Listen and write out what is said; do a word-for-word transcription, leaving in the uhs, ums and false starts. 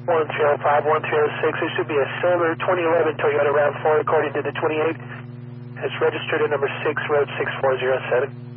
one zero five one zero six. It should be a silver twenty eleven Toyota RAV four according to the twenty-eight. It's registered at number six, road six four zero seven.